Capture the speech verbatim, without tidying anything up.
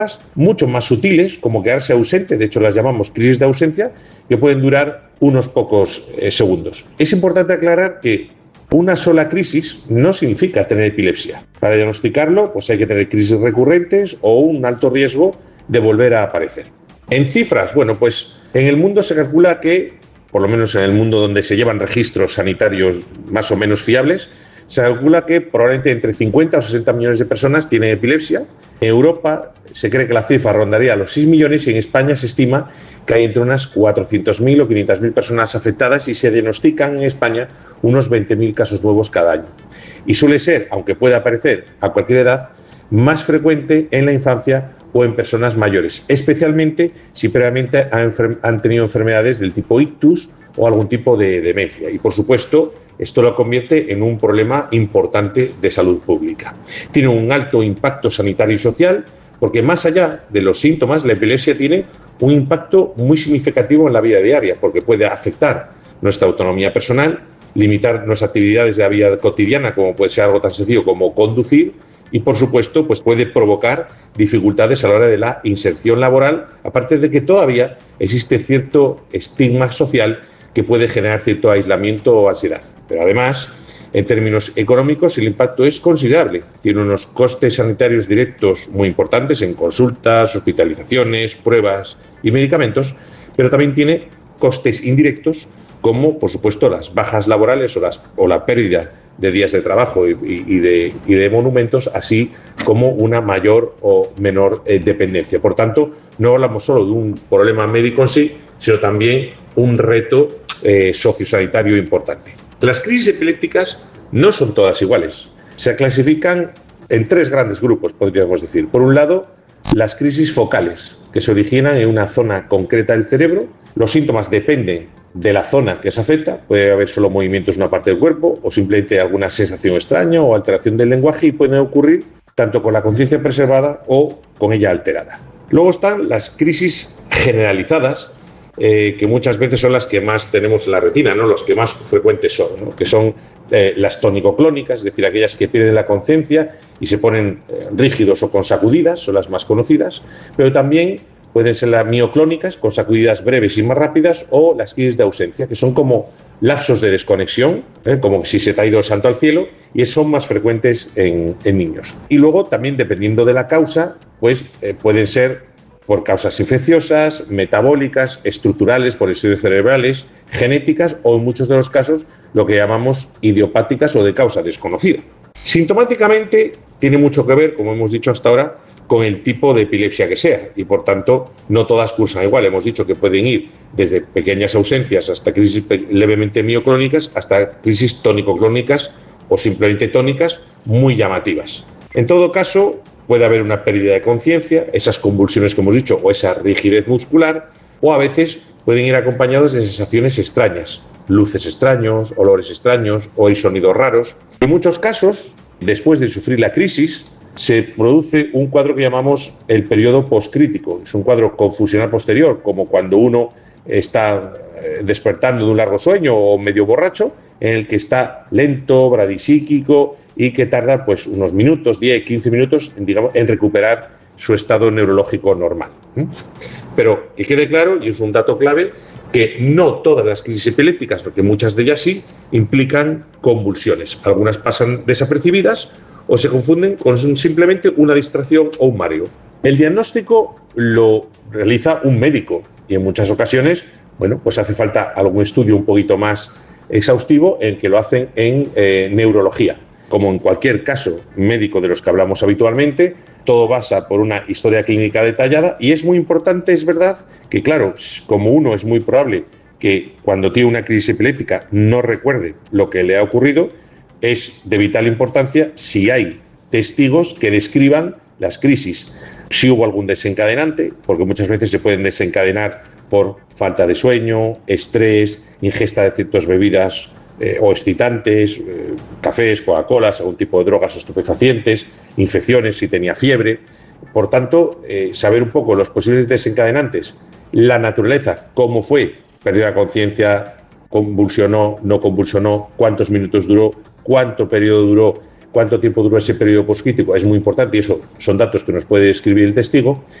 mucho más sutiles, como quedarse ausente, de hecho las llamamos crisis de ausencia, que pueden durar unos pocos eh, segundos. Es importante aclarar que una sola crisis no significa tener epilepsia. Para diagnosticarlo, pues hay que tener crisis recurrentes o un alto riesgo de volver a aparecer. En cifras, bueno, pues en el mundo se calcula que, por lo menos en el mundo donde se llevan registros sanitarios más o menos fiables, se calcula que probablemente entre cincuenta o sesenta millones de personas tienen epilepsia. En Europa se cree que la cifra rondaría los seis millones y en España se estima que hay entre unas cuatrocientas mil o quinientas mil personas afectadas y se diagnostican en España unos veinte mil casos nuevos cada año. Y suele ser, aunque pueda aparecer a cualquier edad, más frecuente en la infancia o en personas mayores, especialmente si previamente han, han tenido enfermedades del tipo ictus o algún tipo de demencia. Y, por supuesto, esto lo convierte en un problema importante de salud pública. Tiene un alto impacto sanitario y social porque, más allá de los síntomas, la epilepsia tiene un impacto muy significativo en la vida diaria porque puede afectar nuestra autonomía personal, limitar nuestras actividades de la vida cotidiana, como puede ser algo tan sencillo como conducir, y, por supuesto, pues puede provocar dificultades a la hora de la inserción laboral, aparte de que todavía existe cierto estigma social que puede generar cierto aislamiento o ansiedad. Pero además, en términos económicos, el impacto es considerable. Tiene unos costes sanitarios directos muy importantes en consultas, hospitalizaciones, pruebas y medicamentos, pero también tiene costes indirectos como, por supuesto, las bajas laborales o, las, o la pérdida de días de trabajo y, y, de, y de monumentos, así como una mayor o menor eh, dependencia. Por tanto, no hablamos solo de un problema médico en sí, sino también un reto eh, sociosanitario importante. Las crisis epilépticas no son todas iguales. Se clasifican en tres grandes grupos, podríamos decir. Por un lado, las crisis focales, que se originan en una zona concreta del cerebro. Los síntomas dependen de la zona que se afecta. Puede haber solo movimientos en una parte del cuerpo o simplemente alguna sensación extraña o alteración del lenguaje y pueden ocurrir tanto con la conciencia preservada o con ella alterada. Luego están las crisis generalizadas, eh, que muchas veces son las que más tenemos en la retina, ¿no? Los que más frecuentes son, ¿no? Que son eh, las tónico-clónicas, es decir, aquellas que pierden la conciencia y se ponen eh, rígidos o con sacudidas, son las más conocidas, pero también pueden ser las mioclónicas, con sacudidas breves y más rápidas, o las crisis de ausencia, que son como lapsos de desconexión, ¿eh? como si se te ha ido el santo al cielo, y son más frecuentes en, en niños. Y luego, también dependiendo de la causa, pues eh, pueden ser por causas infecciosas, metabólicas, estructurales, por estudios cerebrales, genéticas o, en muchos de los casos, lo que llamamos idiopáticas o de causa desconocida. Sintomáticamente, tiene mucho que ver, como hemos dicho hasta ahora, con el tipo de epilepsia que sea y, por tanto, no todas cursan igual. Hemos dicho que pueden ir desde pequeñas ausencias hasta crisis levemente mioclónicas hasta crisis tónico-clónicas o simplemente tónicas muy llamativas. En todo caso, puede haber una pérdida de conciencia, esas convulsiones que hemos dicho o esa rigidez muscular, o a veces pueden ir acompañados de sensaciones extrañas, luces extraños, olores extraños o hay sonidos raros. En muchos casos, después de sufrir la crisis, se produce un cuadro que llamamos el periodo postcrítico. Es un cuadro confusional posterior, como cuando uno está despertando de un largo sueño o medio borracho, en el que está lento, bradisíquico y que tarda pues unos minutos, diez, quince minutos, digamos, en recuperar su estado neurológico normal. Pero que quede claro, y es un dato clave, que no todas las crisis epilépticas, porque muchas de ellas sí, implican convulsiones. Algunas pasan desapercibidas o se confunden con simplemente una distracción o un mareo. El diagnóstico lo realiza un médico y en muchas ocasiones, bueno, pues hace falta algún estudio un poquito más exhaustivo en que lo hacen en eh, neurología. Como en cualquier caso médico de los que hablamos habitualmente, todo pasa por una historia clínica detallada y es muy importante, es verdad, que claro, como uno es muy probable que cuando tiene una crisis epiléptica no recuerde lo que le ha ocurrido, es de vital importancia si hay testigos que describan las crisis. Si hubo algún desencadenante, porque muchas veces se pueden desencadenar por falta de sueño, estrés, ingesta de ciertas bebidas eh, o excitantes, eh, cafés, Coca-Colas, algún tipo de drogas o estupefacientes, infecciones si tenía fiebre. Por tanto, eh, saber un poco los posibles desencadenantes, la naturaleza, cómo fue, pérdida de conciencia, convulsionó, no convulsionó, cuántos minutos duró, cuánto periodo duró, cuánto tiempo duró ese periodo poscrítico es muy importante y eso son datos que nos puede escribir el testigo.